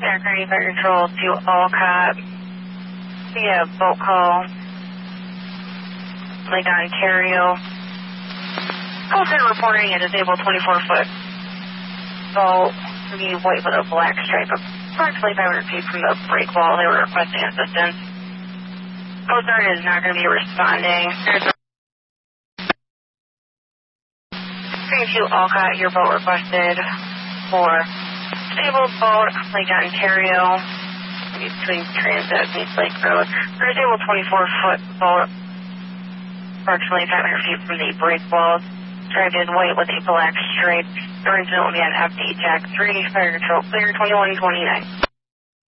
Aircraft Fire Control to Olcott. We have boat call. Lake Ontario. Coast Guard reporting a disabled 24-foot boat to be white with a black stripe approximately 500 feet from the break wall. They were requesting assistance. Coast Guard is not going to be responding. Thank you, Olcott. Your boat requested for disabled boat, Lake Ontario, between Transit and East Lake Road. For disabled 24-foot boat, approximately 500 feet from the break wall. Striped in white with a black stripe. Original man FD Jack 3, Fire Control clear 2129.